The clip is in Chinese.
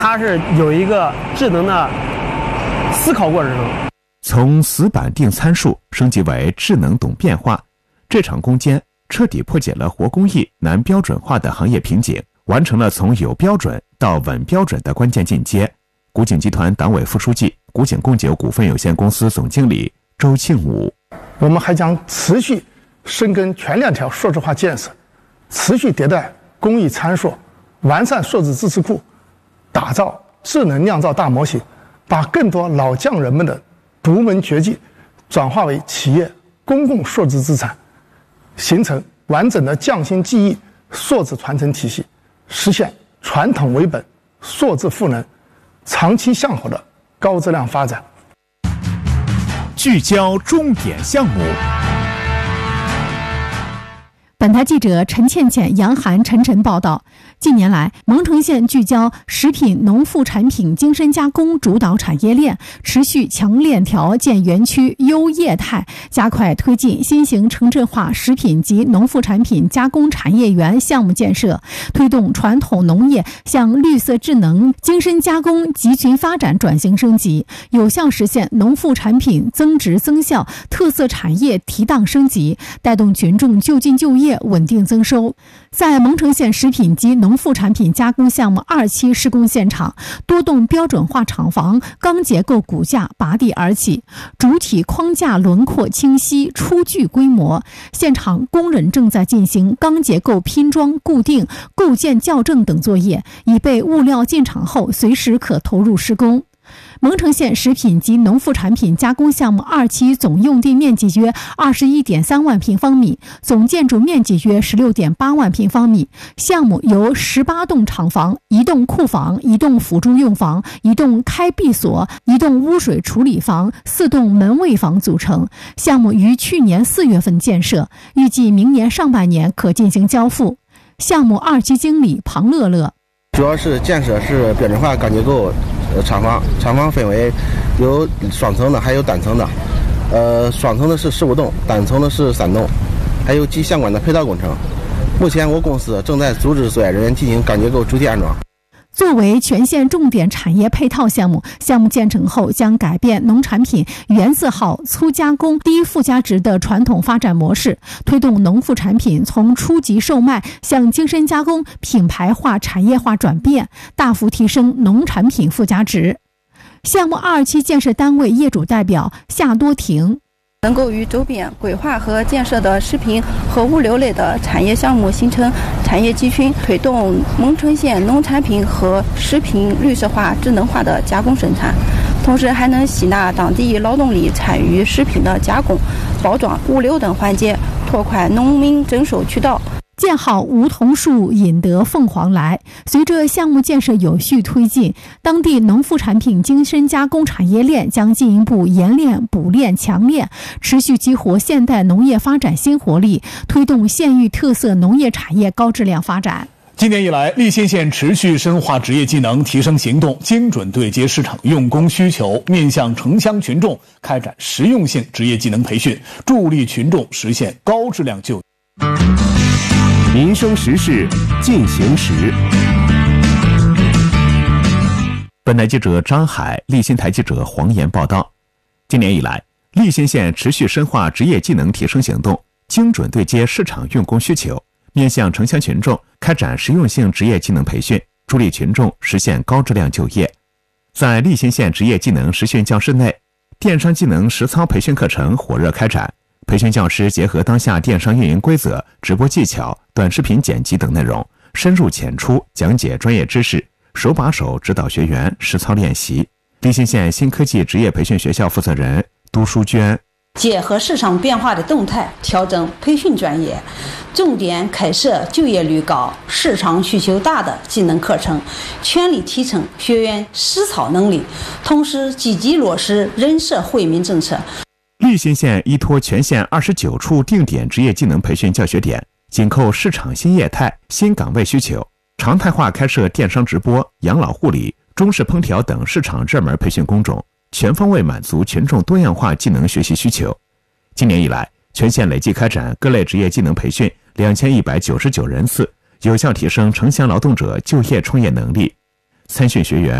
它是有一个智能的思考过程中， 从死板定参数升级为智能懂变化。这场攻坚彻底破解了活工艺难标准化的行业瓶颈，完成了从有标准到稳标准的关键进阶。古井集团党委副书记、古井贡酒股份有限公司总经理周庆武： 我们还将持续深耕全链条数字化建设，持续迭代工艺参数，完善数字知识库，打造智能酿造大模型，把更多老匠人们的独门绝技转化为企业公共数字资产，形成完整的匠心技艺数字传承体系，实现传统为本、数字赋能、长期向好的高质量发展。 聚焦重点项目。 本台记者陈倩倩、杨涵、陈晨报道。近年来，蒙城县聚焦食品农副产品精深加工主导产业链，持续强链条建园区优业态，加快推进新型城镇化食品及农副产品加工产业园项目建设，推动传统农业向绿色智能精深加工集群发展转型升级，有效实现农副产品增值增效、特色产业提档升级，带动群众就近就业、稳定增收。在蒙城县食品及农副产品加工项目2期施工现场，多栋标准化厂房钢结构骨架拔地而起，主体框架轮廓清晰，初具规模。现场工人正在进行钢结构拼装、固定、构件校正等作业，以备物料进场后随时可投入施工。蒙城县食品及农副产品加工项目2期总用地面积约 21.3 万平方米，总建筑面积约 16.8 万平方米。项目由18栋厂房、1栋库房、1栋辅助用房、1栋开闭所、1栋污水处理房、4栋门卫房组成。项目于去年4月份建设，预计明年上半年可进行交付。项目2期经理庞乐乐： 主要是建设是标准化钢结构厂房分为有双层的，还有单层的。双层的是15栋，单层的是3栋，还有及相关的配套工程。目前我公司正在组织作业人员进行钢结构主体安装。 作为全县重点产业配套项目，项目建成后将改变农产品原字号粗加工低附加值的传统发展模式，推动农副产品从初级售卖向精深加工、品牌化、产业化转变，大幅提升农产品附加值。项目2期建设单位业主代表夏多亭： 能够与周边规划和建设的食品和物流类的产业项目形成产业集群，推动蒙城县农产品和食品绿色化、智能化的加工生产，同时还能吸纳当地劳动力参与食品的加工、包装、物流等环节，拓宽农民征收渠道。 建好梧桐树，引得凤凰来。随着项目建设有序推进，当地农副产品精深加工产业链将进一步研炼、补炼、强炼，持续激活现代农业发展新活力，推动县域特色农业产业高质量发展。 今年以来，溧县县持续深化职业技能提升行动，精准对接市场用工需求，面向城乡群众开展实用性职业技能培训，助力群众实现高质量就业。 民生时事进行时。本台记者张海、溧县台记者黄岩报道。今年以来，溧县县持续深化职业技能提升行动，精准对接市场用工需求，面向城乡群众开展实用性职业技能培训，助力群众实现高质量就业。在溧县县职业技能实训教室内，电商技能实操培训课程火热开展。培训教师结合当下电商运营规则、直播技巧、短视频剪辑等内容，深入浅出讲解专业知识，手把手指导学员实操练习。溧县县新科技职业培训学校负责人杜淑娟： 结合市场变化的动态，调整培训专业，重点开设就业率高、市场需求大的技能课程，全力提升学员实操能力，同时积极落实人社惠民政策。 溧县县依托全县29处定点职业技能培训教学点，紧扣市场新业态、新岗位需求，常态化开设电商直播、养老护理、中式烹调等市场热门培训工种，全方位满足群众多样化技能学习需求。今年以来，全县累计开展各类职业技能培训2199人次，有效提升城乡劳动者就业创业能力。 参训学员